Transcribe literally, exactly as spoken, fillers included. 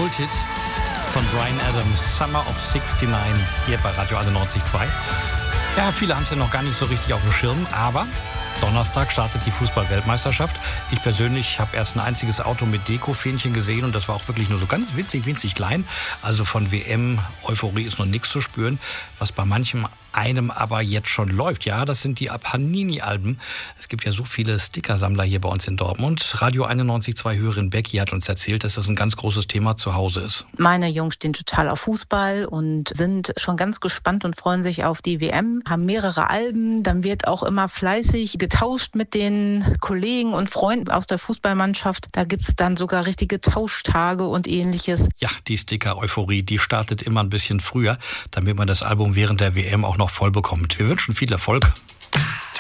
Kulthit von Bryan Adams, Summer of neunundsechzig, hier bei Radio einundneunzig Komma zwei. Ja, viele haben es ja noch gar nicht so richtig auf dem Schirm, aber Donnerstag startet die Fußball-Weltmeisterschaft. Ich persönlich habe erst ein einziges Auto mit Dekofähnchen gesehen und das war auch wirklich nur so ganz winzig, winzig klein. Also von W M-Euphorie ist noch nichts zu spüren, was bei manchem einem aber jetzt schon läuft. Ja, das sind die Panini-Alben. Es gibt ja so viele Stickersammler hier bei uns in Dortmund. Radio einundneunzig Komma zwei Hörerin Becky hat uns erzählt, dass das ein ganz großes Thema zu Hause ist. Meine Jungs stehen total auf Fußball und sind schon ganz gespannt und freuen sich auf die W M, haben mehrere Alben. Dann wird auch immer fleißig getauscht mit den Kollegen und Freunden aus der Fußballmannschaft. Da gibt es dann sogar richtige Tauschtage und ähnliches. Ja, die Sticker-Euphorie, die startet immer ein bisschen früher, damit man das Album während der W M auch noch voll bekommt. Wir wünschen viel Erfolg.